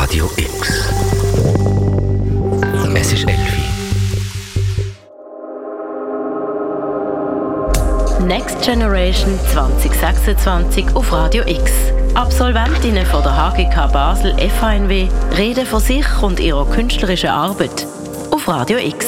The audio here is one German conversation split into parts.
Radio X. Es ist 11. Next Generation 2026 auf Radio X. Absolventinnen von der HGK Basel FHNW reden von sich und ihrer künstlerischen Arbeit auf Radio X.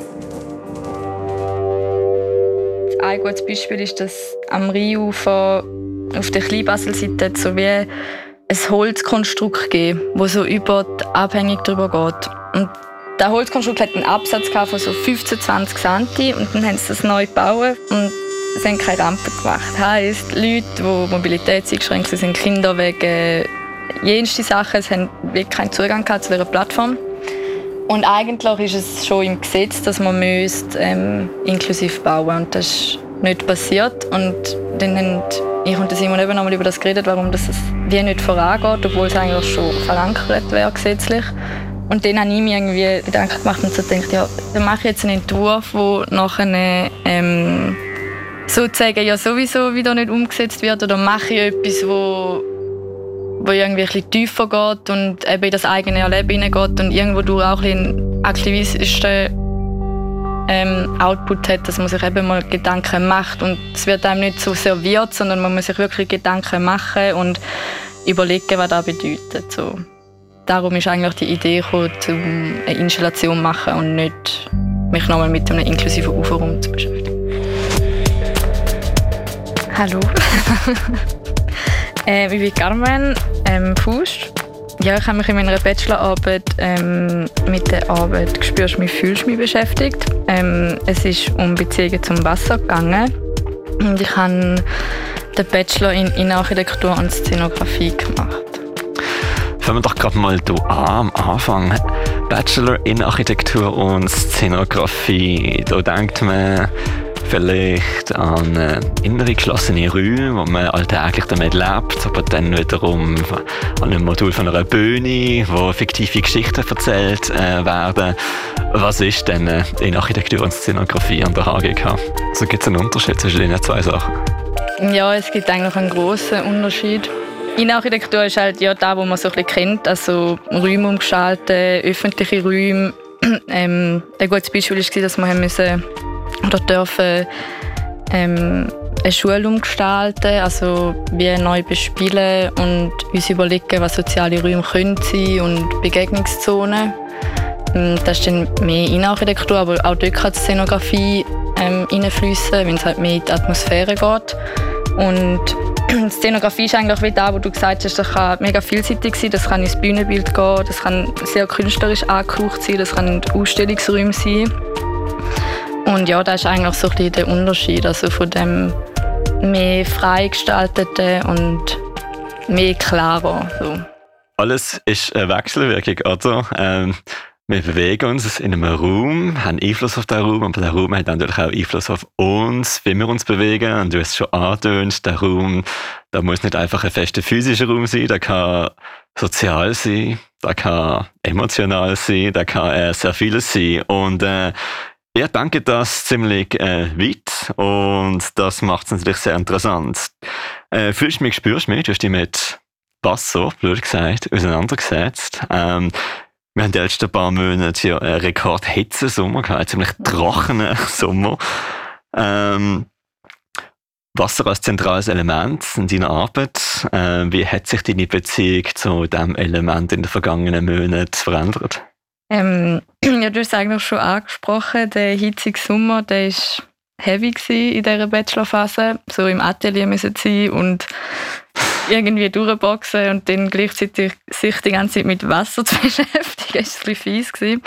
Ein gutes Beispiel ist, dass am Rheinufer auf der Kleinbaselseite so wie ein Holzkonstrukt gegeben, das so über die Abhängung drüber geht. Und der Holzkonstrukt hat einen Absatz von so 15-20 cm und dann haben sie das neu gebaut und sie haben keine Rampe gemacht. Das heisst, Leute, die mobilitätseingeschränkt sind, Kinder wegen jenste Sachen, sie haben wirklich keinen Zugang zu dieser Plattform. Und eigentlich ist es schon im Gesetz, dass man inklusiv bauen müsste. Und das ist nicht passiert. Und dann haben ich und Simon eben noch mal über das geredet, warum das wie nicht vorangeht, obwohl es eigentlich schon verankert wäre gesetzlich. Und dann habe ich mir irgendwie Gedanken gemacht und so gedacht, ja, dann mache ich jetzt einen Entwurf, der nachher sozusagen ja sowieso wieder nicht umgesetzt wird, oder mache ich etwas, wo irgendwie ein bisschen tiefer geht und eben in das eigene Erleben hineingeht und irgendwo durch auch einen aktivistischen Output hat, dass man sich eben mal Gedanken macht. Und es wird einem nicht so serviert, sondern man muss sich wirklich Gedanken machen und überlegen, was das bedeutet. So. Darum ist eigentlich die Idee gekommen, eine Installation zu machen und nicht mich nochmal mit einem inklusiven Uferraum zu beschäftigen. Hallo. Ich bin Carmen Fusch. Ja, ich habe mich in meiner Bachelorarbeit mit der Arbeit «Spürst du mich, fühlst du mich» beschäftigt. Es ist um Beziehungen zum Wasser gegangen. Und ich habe den Bachelor in Innenarchitektur und Szenografie gemacht. Fangen wir doch gerade mal hier an, am Anfang. Bachelor in Architektur und Szenografie. Da denkt man vielleicht an innere geschlossene Räume, wo man alltäglich damit lebt, aber dann wiederum an einem Modul von einer Bühne, wo fiktive Geschichten erzählt werden. Was ist denn in Architektur und Szenografie an der HGK? Also gibt es einen Unterschied zwischen den zwei Sachen? Ja, es gibt eigentlich einen grossen Unterschied. Innenarchitektur ist halt ja das, was man so ein bisschen kennt, also Räume umgestalten, öffentliche Räume. Ein gutes Beispiel war, dass wir oder dürfen eine Schule umgestalten, also wie neu bespielen und uns überlegen, was soziale Räume können sein und Begegnungszonen. Das ist dann mehr Innenarchitektur, aber auch dort kann die Szenografie reinfliessen, wenn es halt mehr in die Atmosphäre geht. Und die Szenografie ist eigentlich wie das, wo du gesagt hast, das kann mega vielseitig sein, das kann ins Bühnenbild gehen, das kann sehr künstlerisch angehaucht sein, das kann Ausstellungsräume sein. Und ja, das ist eigentlich so ein bisschen der Unterschied, also von dem mehr freigestalteten und mehr klarer. So. Alles ist eine Wechselwirkung, oder? Wir bewegen uns in einem Raum, haben Einfluss auf den Raum, aber der Raum hat natürlich auch Einfluss auf uns, wie wir uns bewegen. Und du hast es schon angetönt, der Raum, da muss nicht einfach ein fester physischer Raum sein, der kann sozial sein, der kann emotional sein, der kann sehr vieles sein. Und ich denke das ziemlich weit und das macht es natürlich sehr interessant. Fühlst du mich, spürst du mich? Du hast dich mit Basso, blöd gesagt, auseinandergesetzt. Wir haben die letzten paar Monate ja einen Rekordhitzesommer gehabt, einen ziemlich trockenen Sommer. Wasser als zentrales Element in deiner Arbeit. Wie hat sich deine Beziehung zu diesem Element in den vergangenen Monaten verändert? Ja, du hast es eigentlich schon angesprochen, der hitzige Sommer, der war heavy in dieser Bachelorphase. So im Atelier müssen sein und irgendwie durchboxen und dann gleichzeitig sich die ganze Zeit mit Wasser zu beschäftigen. Das war ein bisschen fies.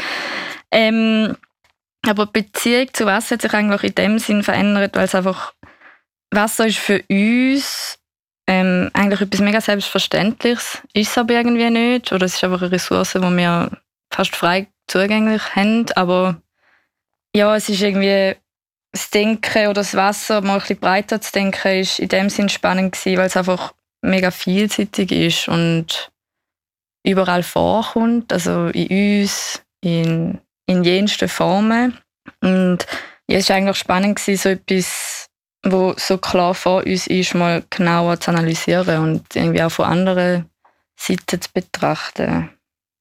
Aber die Beziehung zu Wasser hat sich eigentlich in dem Sinn verändert, weil es einfach, Wasser ist für uns eigentlich etwas mega Selbstverständliches, ist es aber irgendwie nicht. Oder es ist einfach eine Ressource, die wir fast frei zugänglich haben. Aber ja, es ist irgendwie das Denken oder das Wasser mal ein bisschen breiter zu denken, ist in dem Sinn spannend gewesen, weil es einfach mega vielseitig ist und überall vorkommt, also in uns, in jensten Formen. Und ja, es war eigentlich spannend gewesen, so etwas, wo so klar vor uns ist, mal genauer zu analysieren und irgendwie auch von anderen Seiten zu betrachten.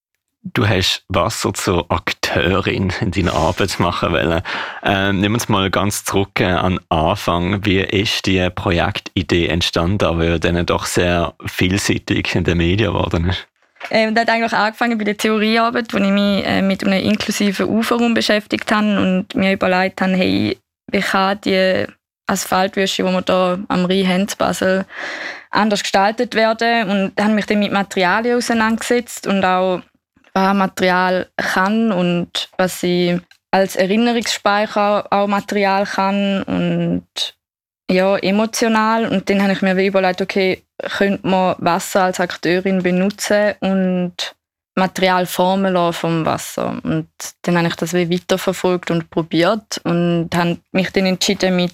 Du hast Wasser zur Akteurin in deiner Arbeit machen wollen. Nehmen wir uns mal ganz zurück an den Anfang. Wie ist die Projektidee entstanden, aber ja dann doch sehr vielseitig in den Medien geworden ist? Das hat eigentlich angefangen bei der Theoriearbeit, wo ich mich mit einem inklusiven Uferraum beschäftigt habe und mir überlegt habe, hey, wie kann die Asphaltwüste, die wir hier am Rhein haben, in Basel, anders gestaltet werden. Und habe mich dann mit Materialien auseinandergesetzt und auch, was Material kann und was sie als Erinnerungsspeicher auch Material kann und ja, emotional. Und dann habe ich mir überlegt, okay, könnte man Wasser als Akteurin benutzen und Material formen lassen vom Wasser. Und dann habe ich das weiterverfolgt und probiert und habe mich dann entschieden, mit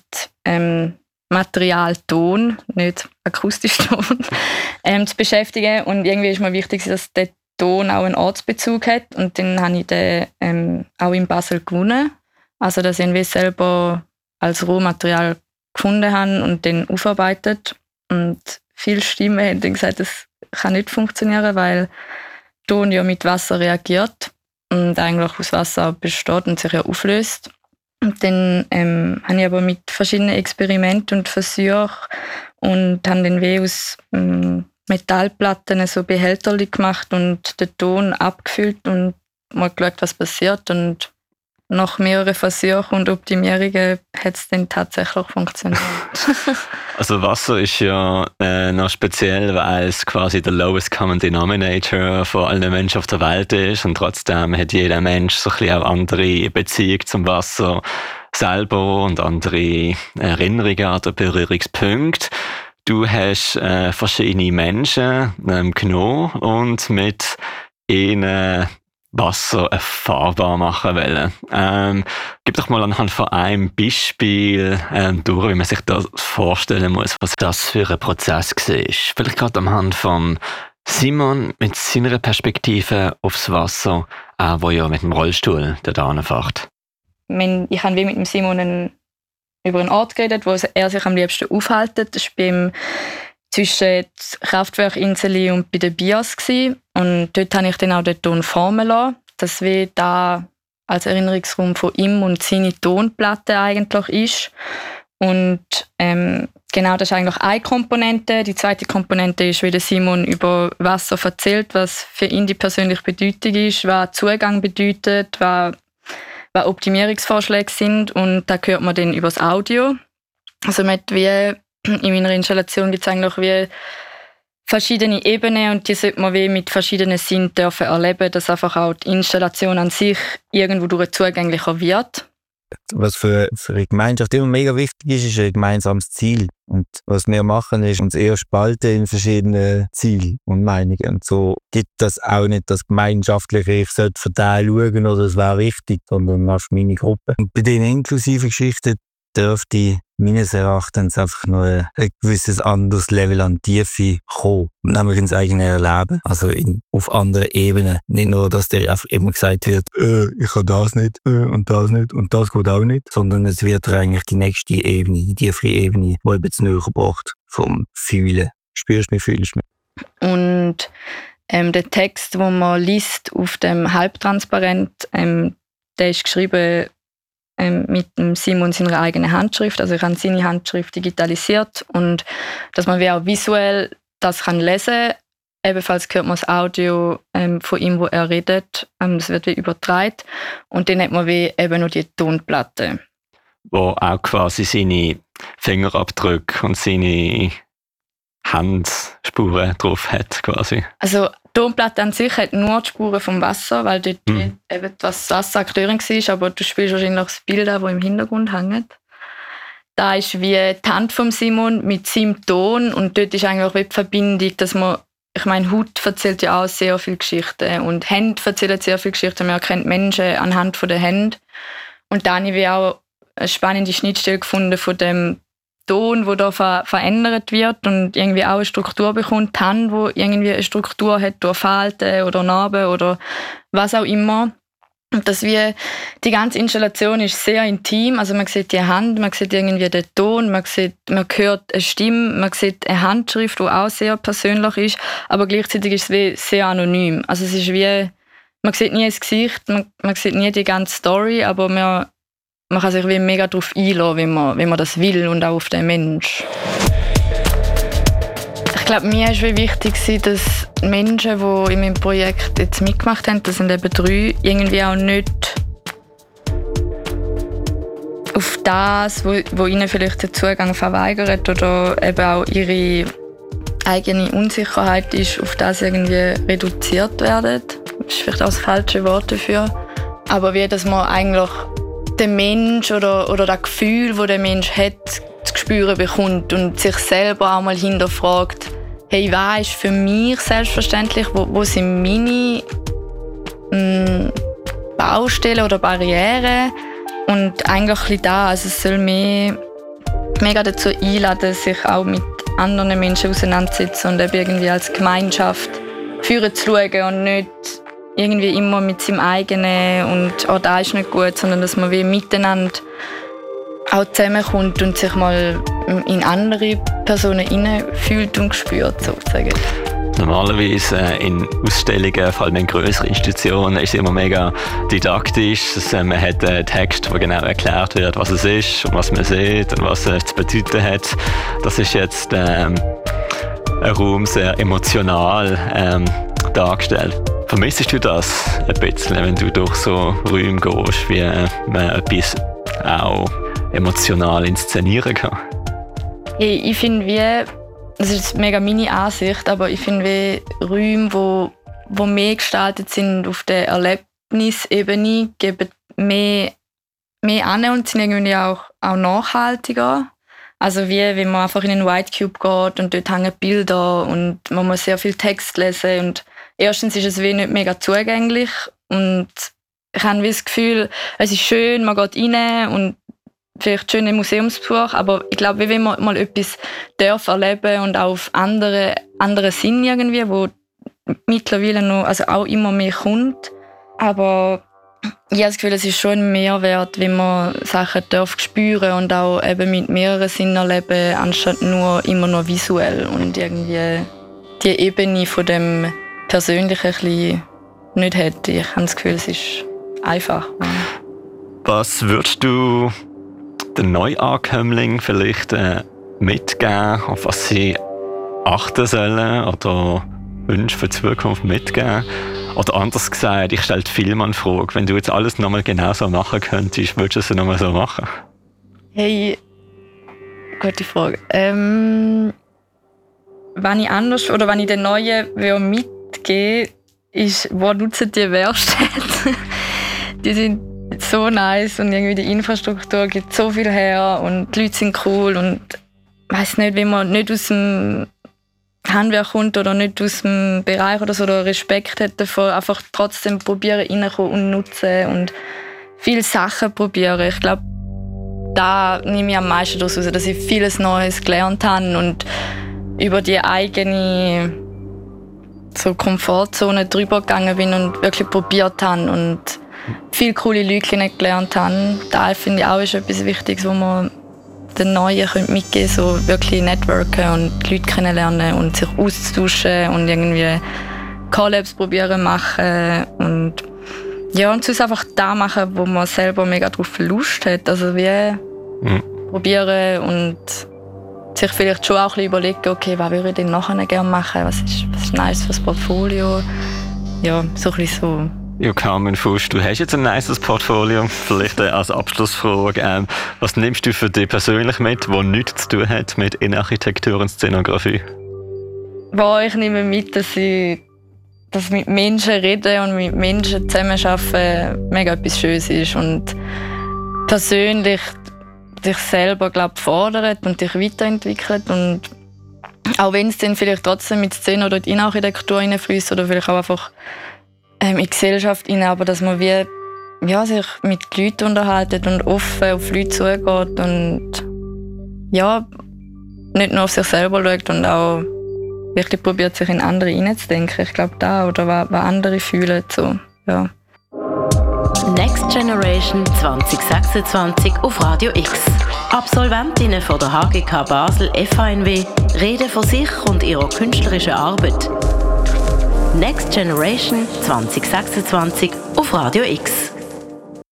Materialton, nicht akustisch Ton, zu beschäftigen. Und irgendwie ist mir wichtig, dass der Ton auch einen Ortsbezug hat. Und dann habe ich den auch in Basel gewonnen. Also dass ich selber als Rohmaterial gefunden habe und dann aufarbeitet. Und viele Stimmen haben dann gesagt, das kann nicht funktionieren, weil Ton ja mit Wasser reagiert und eigentlich aus Wasser besteht und sich ja auflöst. Und dann habe ich aber mit verschiedenen Experimenten und Versuchen und habe dann aus Metallplatten so Behälterchen gemacht und den Ton abgefüllt und mal geschaut, was passiert. Und nach mehreren Versuchen und Optimierungen hat es dann tatsächlich funktioniert. Also Wasser ist ja noch speziell, weil es quasi der lowest common denominator von allen Menschen auf der Welt ist und trotzdem hat jeder Mensch so ein bisschen auch andere Beziehung zum Wasser selber und andere Erinnerungen an den Berührungspunkt. Du hast verschiedene Menschen genommen und mit ihnen Wasser erfahrbar machen wollen. Gib doch mal anhand von einem Beispiel durch, wie man sich das vorstellen muss, was das für ein Prozess war. Vielleicht gerade anhand von Simon mit seiner Perspektive aufs Wasser, wo ja mit dem Rollstuhl da hinfährt. Ich habe mit dem Simon über einen Ort geredet, wo er sich am liebsten aufhält. Das war zwischen Kraftwerkinsel und bei den Bias gsi. Und dort habe ich dann auch den Ton formen lassen, dass wie da als Erinnerungsraum von ihm und seine Tonplatte eigentlich ist. Und genau, das ist eigentlich eine Komponente. Die zweite Komponente ist, wie der Simon über Wasser erzählt, was für ihn die persönliche Bedeutung ist, was Zugang bedeutet, was Optimierungsvorschläge sind. Und da hört man dann über das Audio. Also in meiner Installation gibt es eigentlich wie verschiedene Ebenen und die sollte man wie mit verschiedenen Sinnen dürfen erleben, dass einfach auch die Installation an sich irgendwo durch zugänglicher wird. Was für eine Gemeinschaft immer mega wichtig ist ein gemeinsames Ziel. Und was wir machen, ist uns eher spalten in verschiedene Ziele und Meinungen. Und so gibt das auch nicht das Gemeinschaftliche, ich sollte für den schauen oder das wäre wichtig, sondern machst meine Gruppe. Und bei den inklusiven Geschichten dürfte meines Erachtens einfach noch ein gewisses anderes Level an Tiefe kommen, nämlich ins eigene Erleben, also auf anderen Ebenen. Nicht nur, dass dir einfach immer gesagt wird, ich kann das nicht und das geht auch nicht, sondern es wird eigentlich die nächste Ebene, die tiefere Ebene, die eben näher gebracht vom Fühlen. Spürst du mich, fühlst du mich? Und der Text, den man liest auf dem Halbtransparent, der ist geschrieben mit dem Simon seiner eigenen Handschrift. Also ich habe seine Handschrift digitalisiert und dass man wie auch visuell das kann lesen. Ebenfalls hört man das Audio von ihm, wo er redet. Das wird wie übertragen. Und dann hat man wie eben noch die Tonplatte. Wo auch quasi seine Fingerabdrücke und seine Handspuren drauf hat quasi. Also die Tonplatte an sich hat nur die Spuren vom Wasser, weil dort eben das Wasser Akteurin war, aber du spielst wahrscheinlich das Bild an, das im Hintergrund hängt. Da ist wie die Hand von Simon mit seinem Ton und dort ist eigentlich wie die Verbindung, dass man, ich meine, Haut erzählt ja auch sehr viele Geschichten und Hände erzählen sehr viele Geschichten. Man erkennt Menschen anhand der Hände. Und da habe ich auch eine spannende Schnittstelle gefunden von dem Ton, der da verändert wird und irgendwie auch eine Struktur bekommt, die Hand, die irgendwie eine Struktur hat durch Falten oder Narben oder was auch immer. Und das wie die ganze Installation ist sehr intim, also man sieht die Hand, man sieht irgendwie den Ton, man hört eine Stimme, man sieht eine Handschrift, die auch sehr persönlich ist, aber gleichzeitig ist es wie sehr anonym. Also es ist wie, man sieht nie das Gesicht, man sieht nie die ganze Story, aber man kann sich wie mega darauf einlassen, wenn man das will und auch auf den Mensch. Ich glaube, mir war wichtig, dass die Menschen, die in meinem Projekt jetzt mitgemacht haben, das sind eben 3, irgendwie auch nicht auf das, wo ihnen vielleicht der Zugang verweigert oder eben auch ihre eigene Unsicherheit ist, auf das irgendwie reduziert werden. Das ist vielleicht auch das falsche Wort dafür. Aber wie, dass man eigentlich den Mensch oder das Gefühl, das der Mensch hat, zu spüren bekommt und sich selber auch mal hinterfragt, hey, was ist für mich selbstverständlich, wo sind meine Baustellen oder Barrieren? Und eigentlich ein bisschen da, also es soll mega dazu einladen, sich auch mit anderen Menschen auseinanderzusetzen und eben irgendwie als Gemeinschaft führen zu schauen und nicht irgendwie immer mit seinem eigenen und «oh, das ist nicht gut», sondern dass man wie miteinander auch zusammenkommt und sich mal in andere Personen hineinfühlt und spürt, sozusagen. Normalerweise in Ausstellungen, vor allem in grösseren Institutionen, ist es immer mega didaktisch. Man hat einen Text, wo genau erklärt wird, was es ist und was man sieht und was es zu bedeuten hat. Das ist jetzt ein Raum sehr emotional dargestellt. Vermissest du das ein bisschen, wenn du durch so Räume gehst, wie man etwas auch emotional inszenieren kann? Hey, ich finde, das ist mega meine Ansicht, aber ich finde, wie Räume, wo mehr gestaltet sind auf der Erlebnisebene, geben mehr an und sind irgendwie auch nachhaltiger. Also wie wenn man einfach in einen White Cube geht und dort hängen Bilder und man muss sehr viel Text lesen und erstens ist es wie nicht mega zugänglich und ich habe wie das Gefühl, es ist schön, man geht rein und vielleicht schöne Museumsbesuch, aber ich glaube, wenn man mal etwas erleben und auch auf andere Sinn irgendwie, wo mittlerweile noch, also auch immer mehr kommt. Aber ich habe das Gefühl, es ist schon ein Mehrwert, wenn man Sachen spüren und auch eben mit mehreren Sinnen erleben, anstatt nur immer nur visuell und irgendwie die Ebene von dem Persönlichen ein bisschen nicht hätte. Ich habe das Gefühl, es ist einfach. Was würdest du den Neuankömmlingen vielleicht mitgeben, auf was sie achten sollen oder Wünsche für die Zukunft mitgeben? Oder anders gesagt, ich stelle viel mal eine Frage, wenn du jetzt alles nochmal genau so machen könntest, würdest du es nochmal so machen? Hey, gute Frage. Wenn ich anders oder wenn ich den Neuen mitgebe, ist, wo nutzen die Werkstätte? Die sind so nice und irgendwie die Infrastruktur gibt so viel her und die Leute sind cool und ich weiss nicht, wenn man nicht aus dem Handwerk kommt oder nicht aus dem Bereich oder so oder Respekt hat davor, einfach trotzdem probieren reinkommen und nutzen und viele Sachen probieren. Ich glaube, da nehme ich am meisten daraus raus, dass ich vieles Neues gelernt habe und über die eigene so Komfortzone drüber gegangen bin und wirklich probiert habe und viele coole Leute kennengelernt habe. Da finde ich auch ist etwas Wichtiges, wo man den Neuen mitgeben können, so wirklich networken und die Leute kennenlernen und sich austauschen und irgendwie Collabs probieren machen und ja, und sonst einfach da machen, wo man selber mega drauf Lust hat. Also wie probieren und sich vielleicht schon auch ein bisschen überlegen, okay, was würde ich denn nachher gerne machen, was ist nice für das Portfolio. Ja, so ein bisschen so. Ja, Carmen Fuchs, du hast jetzt ein nices Portfolio. Vielleicht als Abschlussfrage, was nimmst du für dich persönlich mit, was nichts zu tun hat mit Innenarchitektur und Szenografie? Ich nehme mit, dass mit Menschen reden und mit Menschen zusammenarbeiten mega etwas Schönes ist und persönlich dich selber fordert und dich weiterentwickelt und auch wenn es dann vielleicht trotzdem mit Szene oder in Innenarchitektur hineinfließt oder vielleicht auch einfach in die Gesellschaft hinein, aber dass man sich mit Leuten unterhalten und offen auf Leute zugeht und ja, nicht nur auf sich selber schaut und auch wirklich probiert, sich in andere hineinzudenken. Ich glaube, da oder was andere fühlen. So, ja. Next Generation 2026 auf Radio X. Absolventinnen von der HGK Basel FHNW reden von sich und ihrer künstlerischen Arbeit. Next Generation 2026 auf Radio X.